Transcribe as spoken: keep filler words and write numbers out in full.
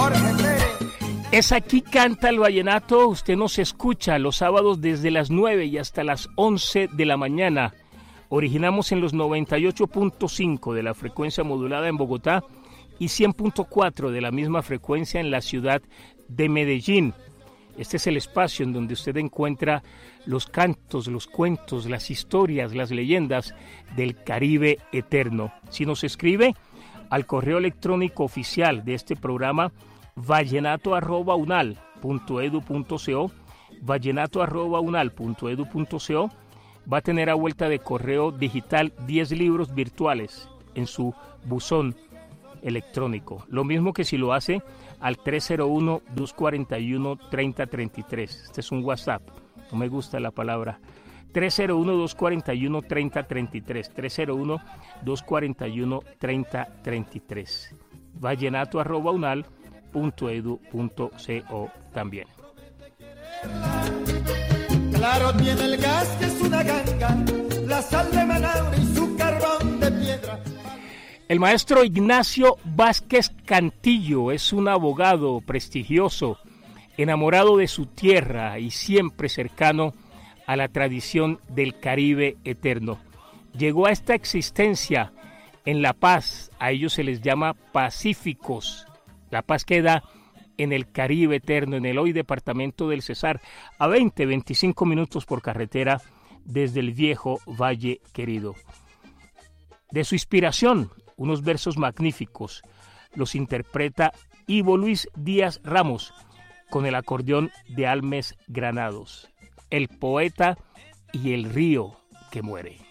Es Aquí Canta el Vallenato. Usted nos escucha los sábados desde las nueve y hasta las once de la mañana. Originamos en los noventa y ocho punto cinco de la frecuencia modulada en Bogotá y cien punto cuatro de la misma frecuencia en la ciudad de Medellín. Este es el espacio en donde usted encuentra los cantos, los cuentos, las historias, las leyendas del Caribe eterno. Si nos escribe al correo electrónico oficial de este programa, vallenato arroba unal punto edu punto co, vallenato arroba unal punto edu punto co, va a tener a vuelta de correo digital diez libros virtuales en su buzón electrónico. Lo mismo que si lo hace al tres cero uno, dos cuatro uno, tres cero tres tres. Este es un WhatsApp, no me gusta la palabra. tres cero uno, dos cuatro uno, tres cero tres tres. tres cero uno, dos cuatro uno, tres cero tres tres. vallenato arroba unal punto edu punto co también. Claro tiene el gas que es una ganga, la sal de Manaure y su carbón de piedra. El maestro Ignacio Vázquez Cantillo es un abogado prestigioso, enamorado de su tierra y siempre cercano a la tradición del Caribe eterno. Llegó a esta existencia en La Paz, a ellos se les llama pacíficos. La Paz queda en el Caribe eterno, en el hoy departamento del Cesar, a veinte, veinticinco minutos por carretera desde el viejo Valle Querido. De su inspiración, unos versos magníficos, los interpreta Ivo Luis Díaz Ramos con el acordeón de Almes Granados, El poeta y el río que muere.